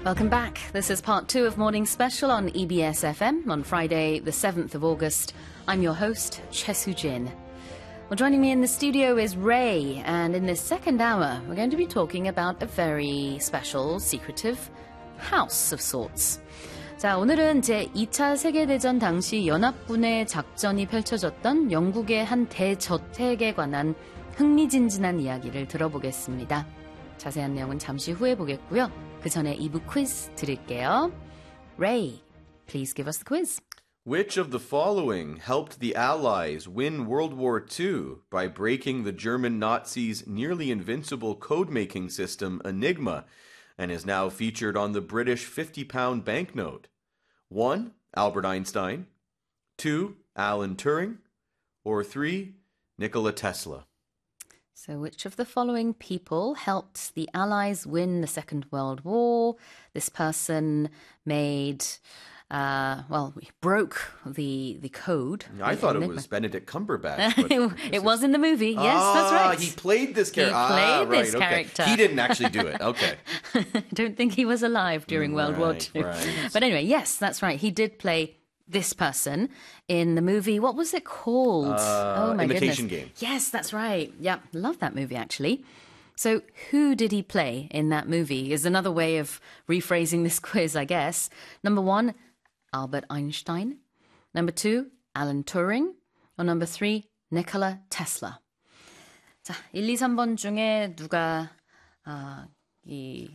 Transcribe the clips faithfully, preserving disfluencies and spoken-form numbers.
Welcome back. This is part two of Morning Special on E B S F M on Friday, the seventh of August. I'm your host, Choi Soo-jin. Well, joining me in the studio is Ray, and in this second hour, we're going to be talking about a very special, secretive house of sorts. 자, 오늘은 제이 차 세계대전 당시 연합군의 작전이 펼쳐졌던 영국의 한 대저택에 관한 흥미진진한 이야기를 들어보겠습니다. 자세한 내용은 잠시 후에 보겠고요. 그 전에 이 부 퀴즈 드릴게요. Ray, please give us the quiz. Which of the following helped the Allies win World War Two by breaking the German Nazis' nearly invincible code-making system Enigma and is now featured on the British fifty-pound banknote? One, Albert Einstein. Two, Alan Turing. Or three, Nikola Tesla. So which of the following people helped the Allies win the Second World War? This person made, uh, well, broke the the code. I the thought Enigma. it was Benedict Cumberbatch. But it, it was in the movie. Yes, ah, that's right. He played this character. He played ah, right, this okay. character. He didn't actually do it. Okay. I don't think he was alive during World right, War Two. Right. But anyway, yes, that's right. He did play this person in the movie. What was it called? Uh, oh my Imitation goodness. Game. Yes, that's right. Yeah, love that movie actually. So who did he play in that movie is another way of rephrasing this quiz, I guess. Number one, Albert Einstein. Number two, Alan Turing. Or number three, Nikola Tesla. 자, 일, 이, 삼 번 중에 누가 어, 이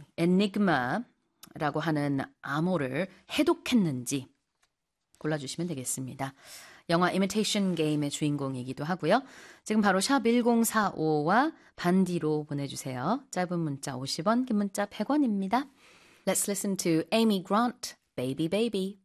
에니그마라고 하는 암호를 해독했는지 골라주시면 되겠습니다. 영화 Imitation Game의 주인공이기도 하고요. 지금 바로 샵 일공사오와 반디로 보내주세요. 짧은 문자 오십 원, 긴 문자 백 원입니다. Let's listen to Amy Grant, Baby Baby.